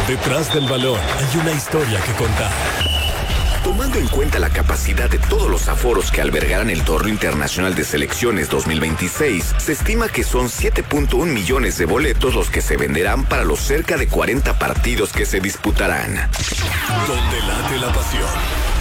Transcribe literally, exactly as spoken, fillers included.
Detrás del balón hay una historia que contar. Tomando en cuenta la capacidad de todos los aforos que albergarán el Torneo Internacional de Selecciones dos mil veintiséis, se estima que son siete punto uno millones de boletos los que se venderán para los cerca de cuarenta partidos que se disputarán. Donde late la pasión.